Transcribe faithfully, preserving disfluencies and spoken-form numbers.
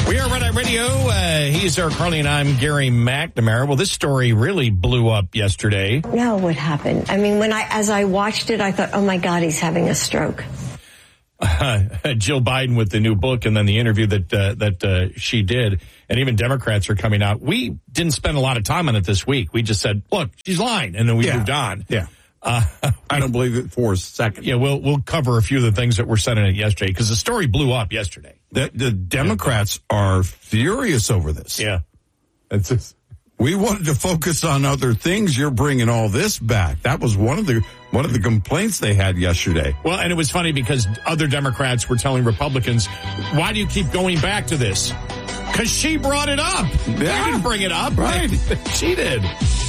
We are Red Eye Radio. Uh, he's Eric Carly and I'm Gary McNamara. Well, this story really blew up yesterday. No, what happened? I mean, when I, as I watched it, I thought, oh my God, he's having a stroke. Uh, Jill Biden with the new book and then the interview that, uh, that, uh, she did. And even Democrats are coming out. We didn't spend a lot of time on it this week. We just said, look, she's lying. And then we yeah. moved on. Yeah. Uh, I don't believe it for a second. Yeah, we'll, we'll cover a few of the things that were said in it yesterday because the story blew up yesterday. The, the Democrats are furious over this. Yeah. It's just, we wanted to focus on other things. You're bringing all this back. That was one of the one of the complaints they had yesterday. Well, and it was funny because other Democrats were telling Republicans, why do you keep going back to this? Because she brought it up. Yeah. I didn't bring it up. Right. She did.